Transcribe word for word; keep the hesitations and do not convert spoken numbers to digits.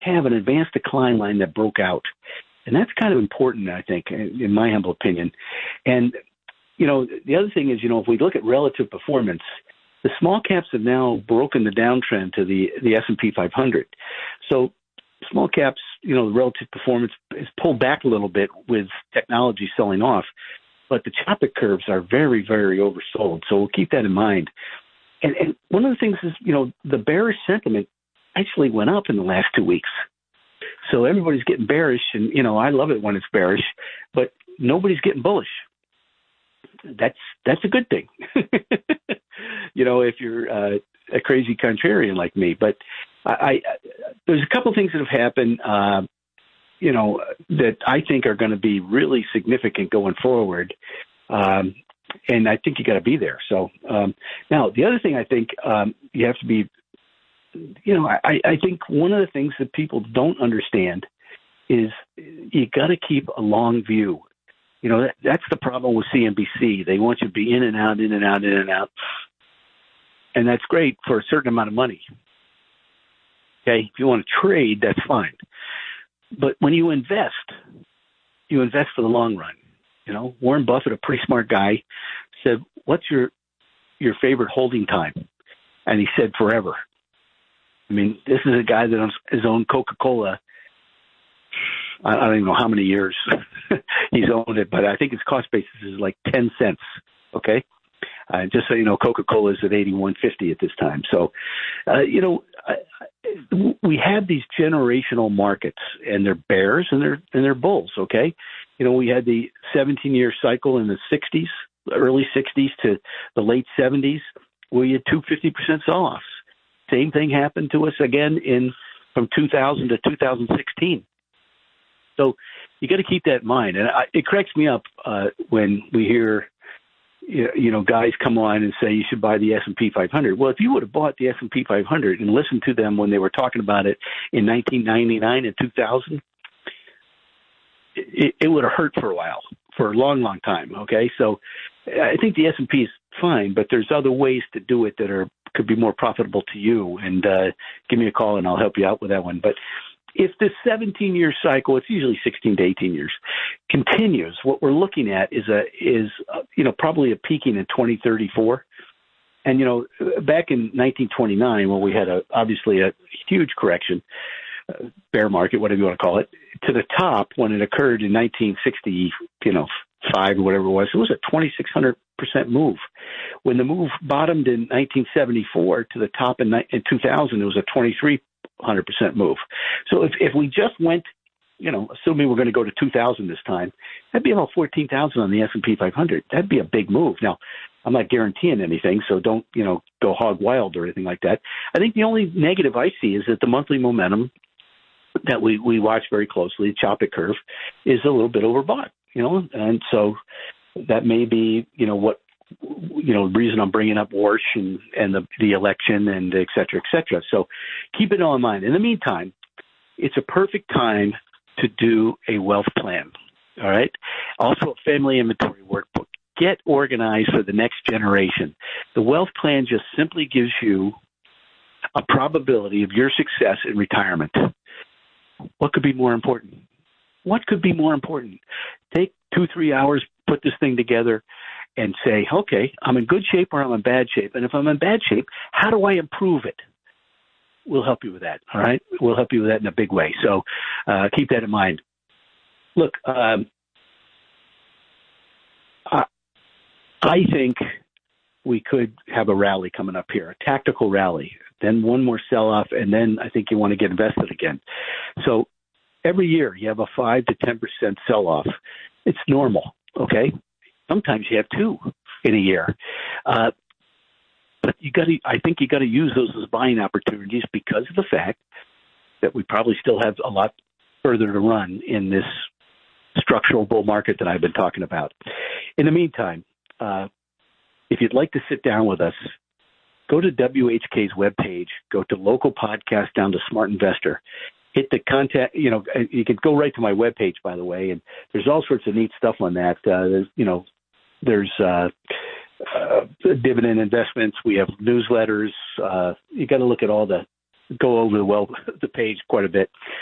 have an advanced decline line that broke out. And that's kind of important, I think, in my humble opinion. And, you know, the other thing is, you know, if we look at relative performance, the small caps have now broken the downtrend to the, the S and P five hundred. So small caps, you know, the relative performance is pulled back a little bit with technology selling off, but the Chopik curves are very, very oversold. So we'll keep that in mind. And, and one of the things is, you know, the bearish sentiment actually went up in the last two weeks. So everybody's getting bearish, and, you know, I love it when it's bearish, but nobody's getting bullish. That's that's a good thing, you know, if you're uh, a crazy contrarian like me. But I, I there's a couple things that have happened, uh, you know, that I think are going to be really significant going forward. Um, and I think you got to be there. So um, now the other thing I think um, you have to be, you know, I, I think one of the things that people don't understand is you got to keep a long view. You know, that, that's the problem with C N B C. They want you to be in and out, in and out, in and out. And that's great for a certain amount of money. Okay, if you want to trade, that's fine. But when you invest, you invest for the long run. You know, Warren Buffett, a pretty smart guy, said, what's your your favorite holding time? And he said forever. I mean, this is a guy that owns his own Coca-Cola. I don't even know how many years he's owned it, but I think his cost basis is like ten cents. Okay. Uh, just so you know, Coca-Cola is at eighty-one fifty at this time. So, uh, you know, I, I, we have these generational markets, and they're bears and they're and they're bulls. Okay. You know, we had the seventeen year cycle in the sixties, early sixties to the late seventies, where you had two hundred fifty percent sell-offs. Same thing happened to us again in from two thousand to two thousand sixteen. So you got to keep that in mind. And I, it cracks me up uh, when we hear, you know, guys come on and say you should buy the S and P five hundred. Well, if you would have bought the S and P five hundred and listened to them when they were talking about it in nineteen ninety-nine and two thousand, it, it would have hurt for a while, for a long, long time. Okay, so I think the S and P is fine, but there's other ways to do it that are could be more profitable to you. And uh, give me a call and I'll help you out with that one. But if the seventeen year cycle, it's usually sixteen to eighteen years, continues, what we're looking at is a is uh, you know probably a peaking in twenty thirty-four. And you know, back in nineteen twenty-nine, when we had a obviously a huge correction, uh, bear market, whatever you want to call it, to the top when it occurred in nineteen sixty, you know, five or whatever it was, it was a twenty-six hundred percent move. When the move bottomed in nineteen seventy-four to the top in, in two thousand, it was a twenty-three hundred percent move. So if, if we just went, you know, assuming we're going to go to two thousand this time, that'd be about fourteen thousand on the S and P five hundred. That'd be a big move. Now, I'm not guaranteeing anything, so don't, you know, go hog wild or anything like that. I think the only negative I see is that the monthly momentum that we, we watch very closely, the Chopik curve, is a little bit overbought, you know, and so that may be, you know, what, you know, the reason I'm bringing up Warsh and, and the, the election and et cetera, et cetera. So keep it all in mind. In the meantime, it's a perfect time to do a wealth plan. All right. Also a family inventory workbook. Get organized for the next generation. The wealth plan just simply gives you a probability of your success in retirement. What could be more important? What could be more important? Take two, three hours, put this thing together, and say, okay, I'm in good shape or I'm in bad shape. And if I'm in bad shape, how do I improve it? We'll help you with that, all right? We'll help you with that in a big way. So uh, keep that in mind. Look, um, I, I think we could have a rally coming up here, a tactical rally, then one more sell-off, and then I think you want to get invested again. So every year you have a five to ten percent sell-off. It's normal, okay? Sometimes you have two in a year. Uh, but you got to, I think you got to use those as buying opportunities because of the fact that we probably still have a lot further to run in this structural bull market that I've been talking about. In the meantime, uh, if you'd like to sit down with us, go to W H K's webpage, go to local podcast down to Smart Investor. Hit the contact, you know, you can go right to my webpage, by the way, and there's all sorts of neat stuff on that. Uh, there's, you know, there's uh, uh, dividend investments. We have newsletters. Uh, you got to look at all the go over the well the page quite a bit.